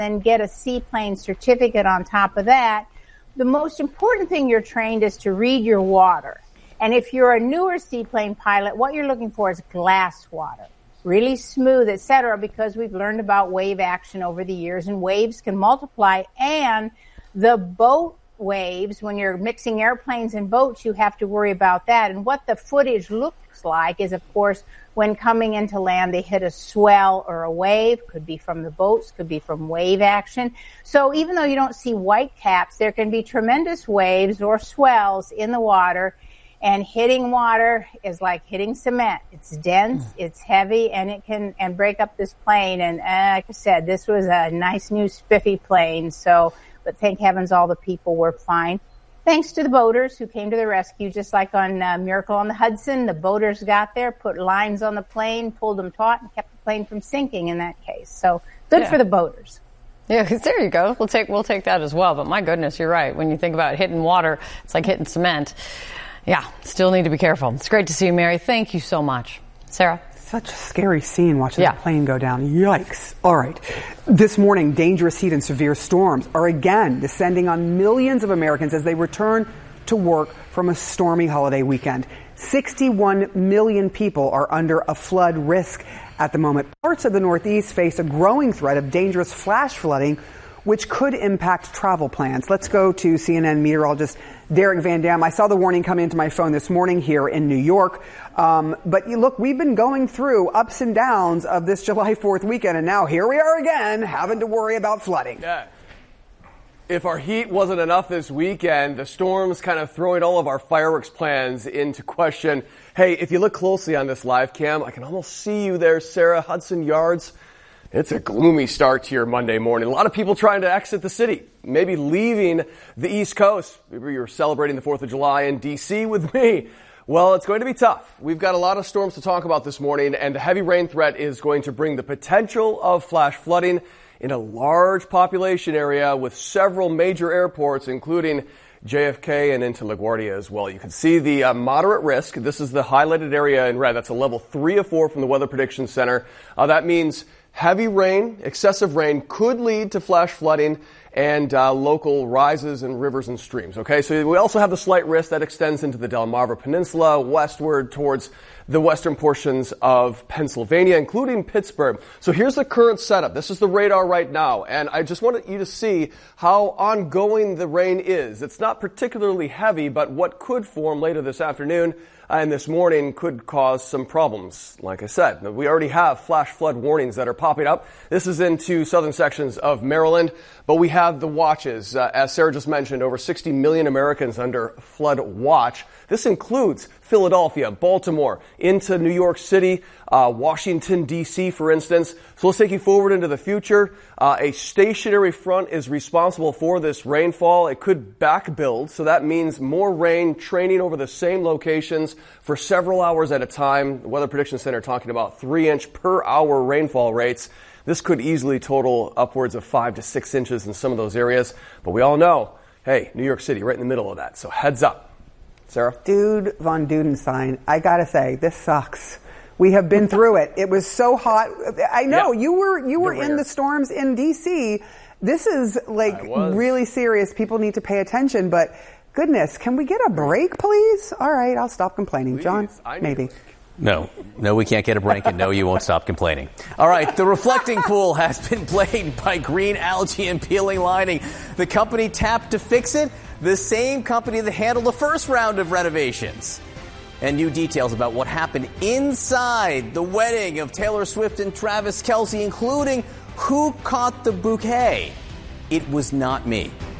then get a seaplane certificate on top of that. The most important thing you're trained is to read your water. And if you're a newer seaplane pilot, what you're looking for is glass water, really smooth, etc., because we've learned about wave action over the years, and waves can multiply. And the boat waves, when you're mixing airplanes and boats, you have to worry about that. And what the footage looks like is, of course, when coming into land, they hit a swell or a wave. Could be from the boats, could be from wave action. So even though you don't see white caps, there can be tremendous waves or swells in the water. And hitting water is like hitting cement. It's dense, it's heavy, and it can break up this plane. And like I said, this was a nice new spiffy plane. So, but thank heavens all the people were fine. Thanks to the boaters who came to the rescue, just like on Miracle on the Hudson. The boaters got there, put lines on the plane, pulled them taut, and kept the plane from sinking in that case. So good for the boaters. Yeah, because there you go. We'll take that as well. But my goodness, you're right. When you think about hitting water, it's like hitting cement. Yeah, still need to be careful. It's great to see you, Mary. Thank you so much. Sarah? Such a scary scene watching the plane go down. Yikes. All right. This morning, dangerous heat and severe storms are again descending on millions of Americans as they return to work from a stormy holiday weekend. 61 million people are under a flood risk at the moment. Parts of the Northeast face a growing threat of dangerous flash flooding, which could impact travel plans. Let's go to CNN meteorologist Derek Van Dam. I saw the warning come into my phone this morning here in New York. But look, we've been going through ups and downs of this July 4th weekend, and now here we are again having to worry about flooding. Yeah. If our heat wasn't enough this weekend, the storm's kind of throwing all of our fireworks plans into question. Hey, if you look closely on this live cam, I can almost see you there, Sarah, Hudson Yards. It's a gloomy start to your Monday morning. A lot of people trying to exit the city, maybe leaving the East Coast. Maybe you're celebrating the 4th of July in D.C. with me. Well, it's going to be tough. We've got a lot of storms to talk about this morning, and the heavy rain threat is going to bring the potential of flash flooding in a large population area with several major airports, including JFK and into LaGuardia as well. You can see the moderate risk. This is the highlighted area in red. That's a level 3 of 4 from the Weather Prediction Center. That means heavy rain, excessive rain could lead to flash flooding and local rises in rivers and streams. Okay, so we also have the slight risk that extends into the Delmarva Peninsula, westward towards the western portions of Pennsylvania, including Pittsburgh. So here's the current setup. This is the radar right now, and I just wanted you to see how ongoing the rain is. It's not particularly heavy, but what could form later this afternoon and this morning could cause some problems. Like I said, we already have flash flood warnings that are popping up. This is into southern sections of Maryland, but we have the watches. As Sarah just mentioned, over 60 million Americans under flood watch. This includes Philadelphia, Baltimore, into New York City, Washington, D.C., for instance. So let's take you forward into the future. A stationary front is responsible for this rainfall. It could back build, so that means more rain training over the same locations for several hours at a time. The Weather Prediction Center talking about 3-inch per hour rainfall rates. This could easily total upwards of 5 to 6 inches in some of those areas. But we all know, hey, New York City right in the middle of that. So heads up. Sarah? Dude von Dudenstein, I gotta say, this sucks. We have been through it. It was so hot. I know, you were in the storms in D.C. This is really serious. People need to pay attention, but goodness, can we get a break, please? All right, I'll stop complaining. Please, John, maybe. No, we can't get a break, and no, you won't stop complaining. All right, the reflecting pool has been plagued by green algae and peeling lining. The company tapped to fix it, the same company that handled the first round of renovations. And new details about what happened inside the wedding of Taylor Swift and Travis Kelce, including who caught the bouquet. It was not me.